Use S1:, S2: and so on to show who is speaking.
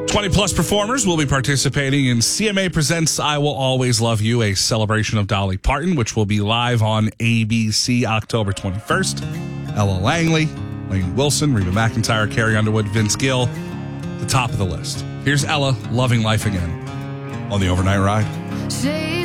S1: 20-plus performers will be participating in CMA Presents I Will Always Love You, a celebration of Dolly Parton, which will be live on ABC October 21st. Ella Langley, Lane Wilson, Reba McEntire, Carrie Underwood, Vince Gill, the top of the list. Here's Ella, Loving Life Again, on the Overnight Ride.